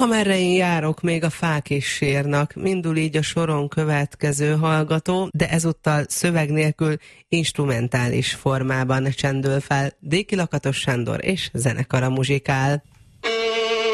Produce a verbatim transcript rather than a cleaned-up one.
Amerre én járok, még a fák is sírnak. Mindul így a soron következő hallgató, de ezúttal szöveg nélkül instrumentális formában csendül fel. Déki Lakatos Sándor és zenekara muzsikál.